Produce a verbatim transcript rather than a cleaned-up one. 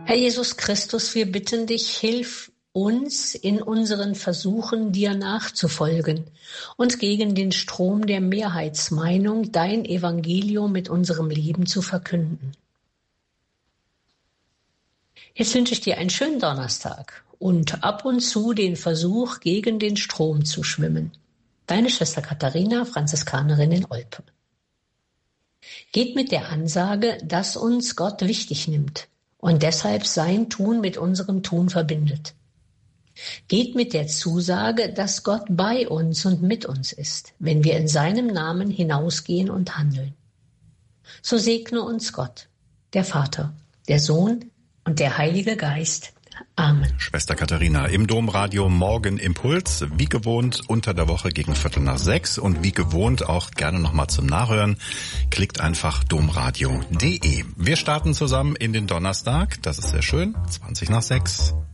Herr Jesus Christus, wir bitten dich, hilf uns in unseren Versuchen, dir nachzufolgen und gegen den Strom der Mehrheitsmeinung dein Evangelium mit unserem Leben zu verkünden. Jetzt wünsche ich dir einen schönen Donnerstag und ab und zu den Versuch, gegen den Strom zu schwimmen. Deine Schwester Katharina, Franziskanerin in Olpe. Geht mit der Ansage, dass uns Gott wichtig nimmt und deshalb sein Tun mit unserem Tun verbindet. Geht mit der Zusage, dass Gott bei uns und mit uns ist, wenn wir in seinem Namen hinausgehen und handeln. So segne uns Gott, der Vater, der Sohn und der Heilige Geist. Amen. Schwester Katharina im Domradio Morgen Impuls, wie gewohnt unter der Woche gegen Viertel nach sechs und wie gewohnt auch gerne nochmal zum Nachhören. Klickt einfach domradio punkt de. Wir starten zusammen in den Donnerstag, das ist sehr schön, zwanzig nach sechs.